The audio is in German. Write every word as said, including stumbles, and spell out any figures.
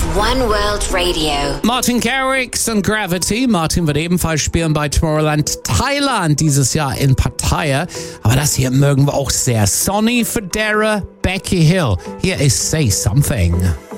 One World Radio. Martin Garrix und Gravity. Martin wird ebenfalls spielen bei Tomorrowland Thailand dieses Jahr in Pattaya. Aber das hier mögen wir auch sehr. Sonny Fodera, Becky Hill. Hier ist Say Something.